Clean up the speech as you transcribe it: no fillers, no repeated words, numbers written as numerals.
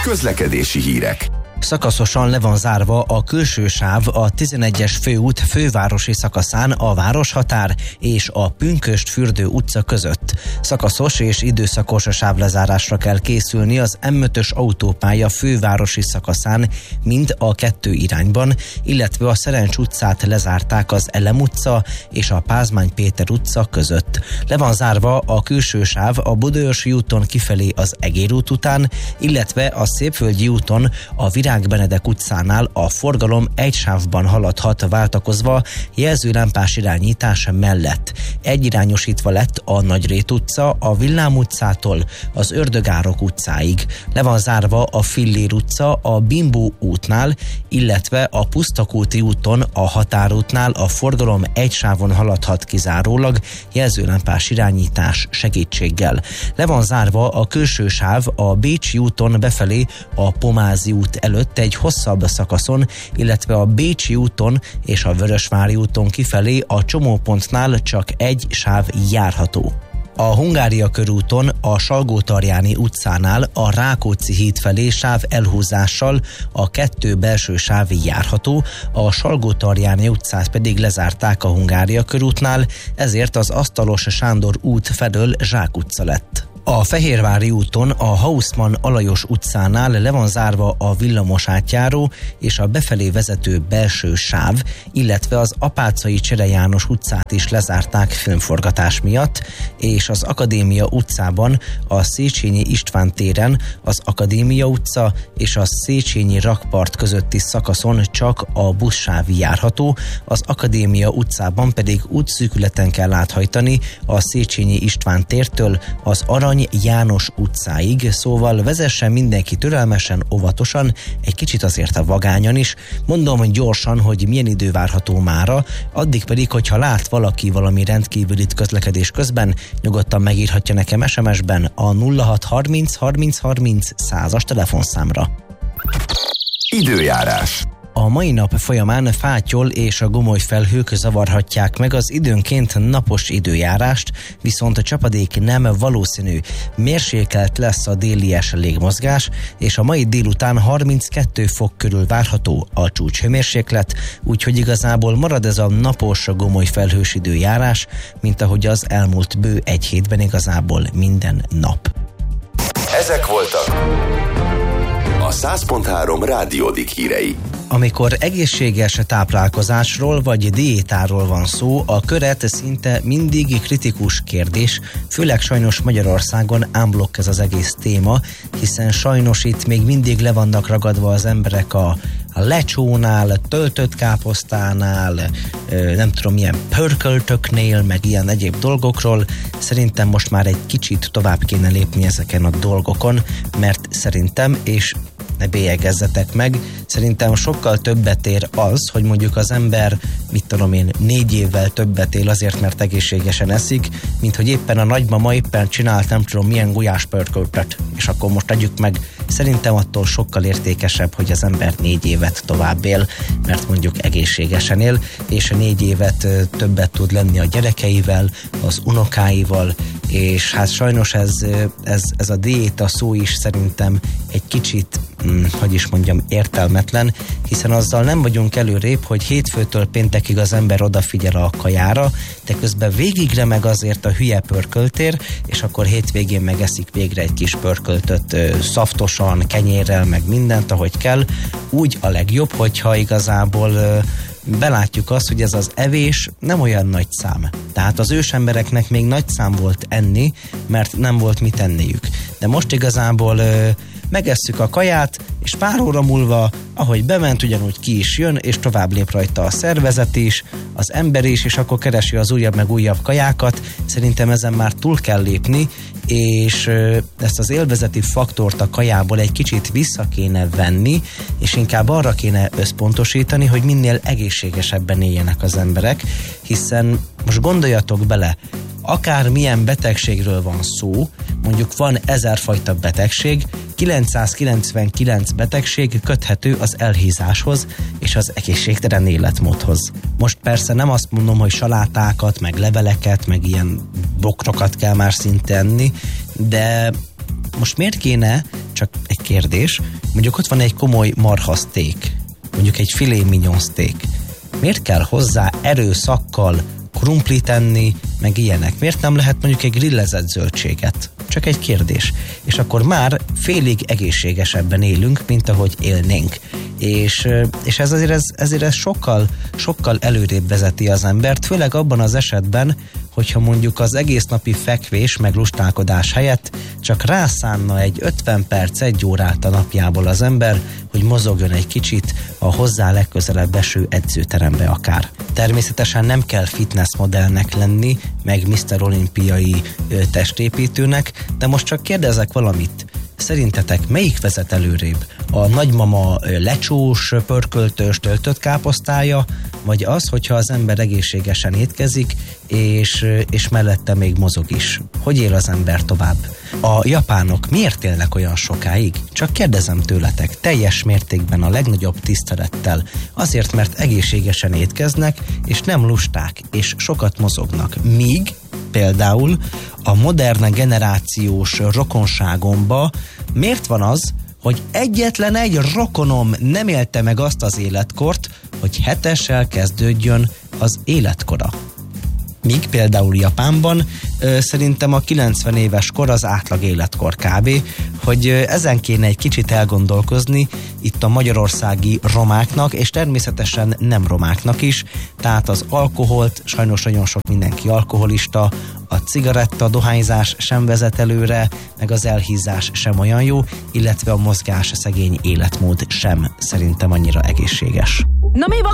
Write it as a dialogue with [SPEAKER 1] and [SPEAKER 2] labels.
[SPEAKER 1] Közlekedési hírek.
[SPEAKER 2] Szakaszosan le van zárva a külső sáv a 11-es főút fővárosi szakaszán a Városhatár és a Pünkösd-Fürdő utca között. Szakaszos és időszakos sávlezárásra kell készülni az M5-ös autópálya fővárosi szakaszán mind a kettő irányban, illetve a Szerencs utcát lezárták az Elem utca és a Pázmány Péter utca között. Le van zárva a külső sáv a Budaörsi úton kifelé az Egér út után, illetve a Szépvölgyi úton a Virág Benedek utcánál a forgalom egy sávban haladhat váltakozva jelzőlámpás irányítás mellett. Egyirányosítva lett a Nagyrét utca a Villám utcától az Ördögárok utcáig. Le van zárva a Fillér utca a Bimbó útnál, illetve a Pusztakúti úton a Határútnál a forgalom egy sávon haladhat kizárólag jelzőlámpás irányítás segítséggel. Le van zárva a külső sáv a Bécsi úton befelé a Pomázi út előtt egy hosszabb szakaszon, illetve a Bécsi úton és a Vörösvári úton kifelé a csomópontnál csak egy sáv járható. A Hungária körúton a Salgótarjáni utcánál a Rákóczi híd felé sáv elhúzással a 2 belső sáv járható, a Salgótarjáni utcát pedig lezárták a Hungária körútnál, ezért az Asztalos Sándor út felől Zsák utca lett. A Fehérvári úton a Hausmann Alajos utcánál le van zárva a villamos átjáró és a befelé vezető belső sáv, illetve az Apáczai Csere János utcát is lezárták filmforgatás miatt, és az Akadémia utcában a Széchenyi István téren az Akadémia utca és a Széchenyi rakpart közötti szakaszon csak a buszsáv járható, az Akadémia utcában pedig útszűkületen kell áthajtani a Széchenyi István tértől az Arany János utcáig, szóval vezessen mindenki türelmesen, óvatosan, egy kicsit azért a vagányan is. Mondom gyorsan, hogy milyen idő várható mára, addig pedig, hogyha lát valaki valami rendkívülit közlekedés közben, nyugodtan megírhatja nekem SMS-ben a 0630 30 30 100-as telefonszámra.
[SPEAKER 1] Időjárás.
[SPEAKER 2] A mai nap folyamán Fátyol és a gomoly felhők zavarhatják meg az időnként napos időjárást, viszont a csapadék nem valószínű. Mérsékelt lesz a délies légmozgás, és a mai délután 32 fok körül várható a csúcshőmérséklet, úgyhogy igazából marad ez a napos, gomoly felhős időjárás, mint ahogy az elmúlt bő egy hétben igazából minden nap.
[SPEAKER 1] Ezek voltak a 100.3 Rádiódik hírei.
[SPEAKER 2] Amikor egészséges táplálkozásról vagy diétáról van szó, a köret szinte mindig kritikus kérdés, főleg sajnos Magyarországon unblock ez az egész téma, hiszen sajnos itt még mindig le vannak ragadva az emberek a lecsónál, töltött káposztánál, nem tudom milyen pörköltöknél, meg ilyen egyéb dolgokról. Szerintem most már egy kicsit tovább kéne lépni ezeken a dolgokon, mert szerintem, és ne bélyegezzetek meg, szerintem sokkal többet ér az, hogy mondjuk az ember, 4 évvel többet él azért, mert egészségesen eszik, mint hogy éppen a nagymama éppen csinált nem tudom milyen gulyáspörköltet, és akkor most tegyük meg. Szerintem attól sokkal értékesebb, hogy az ember 4 évet tovább él, mert mondjuk egészségesen él, és 4 évet többet tud lenni a gyerekeivel, az unokáival, és hát sajnos ez a diéta szó is szerintem egy kicsit, értelmetlen, hiszen azzal nem vagyunk előrébb, hogy hétfőtől péntekig az ember odafigyel a kajára, de közben végigre meg azért a hülye pörköltér, és akkor hétvégén megeszik végre egy kis pörköltöt szaftosan, kenyérrel, meg mindent, ahogy kell. Úgy a legjobb, hogyha igazából belátjuk azt, hogy ez az evés nem olyan nagy szám. Tehát az ősembereknek még nagy szám volt enni, mert nem volt mit enniük. De most igazából megesszük a kaját, és pár óra múlva, ahogy bement, ugyanúgy ki is jön, és tovább lép rajta a szervezet is, az ember is, és akkor keresi az újabb meg újabb kajákat. Szerintem ezen már túl kell lépni, és ezt az élvezeti faktort a kajából egy kicsit vissza kéne venni, és inkább arra kéne összpontosítani, hogy minél egészségesebben éljenek az emberek, hiszen most gondoljatok bele, akár milyen betegségről van szó, mondjuk van 1000 fajta betegség, 999 betegség köthető az elhízáshoz és az egészségtelen életmódhoz. Most persze nem azt mondom, hogy salátákat, meg leveleket, meg ilyen bokrokat kell már szinte enni, de most miért kéne csak egy kérdés, mondjuk ott van egy komoly marhaszték, mondjuk egy filé mignon steak. Miért kell hozzá erőszakkal krumplit tenni, meg ilyenek? Miért nem lehet mondjuk egy grillezett zöldséget? Csak egy kérdés. És akkor már félig egészségesebben élünk, mint ahogy élnénk. És ez azért sokkal előrébb vezeti az embert, főleg abban az esetben, hogyha mondjuk az egész napi fekvés meg lustálkodás helyett csak rászánna egy 50 perc, 1 órát a napjából az ember, hogy mozogjon egy kicsit a hozzá legközelebb eső edzőterembe akár. Természetesen nem kell fitness modellnek lenni, meg Mr. Olimpiai testépítőnek, de most csak kérdezek valamit. Szerintetek melyik vezet előrébb? A nagymama lecsós, pörköltös, töltött káposztája, vagy az, hogyha az ember egészségesen étkezik, és mellette még mozog is? Hogy él az ember tovább? A japánok miért élnek olyan sokáig? Csak kérdezem tőletek, teljes mértékben a legnagyobb tisztelettel. Azért, mert egészségesen étkeznek, és nem lusták, és sokat mozognak. Míg például a modern generációs rokonságomba miért van az, hogy egyetlen egy rokonom nem élte meg azt az életkort, hogy 7-essel kezdődjön az életkora? Míg például Japánban szerintem a 90 éves kor az átlag életkor kb., hogy ezen kéne egy kicsit elgondolkozni itt a magyarországi romáknak, és természetesen nem romáknak is, tehát az alkoholt, sajnos nagyon sok mindenki alkoholista, a cigaretta, dohányzás sem vezet előre, meg az elhízás sem olyan jó, illetve a mozgás szegény életmód sem szerintem annyira egészséges.
[SPEAKER 3] No me iba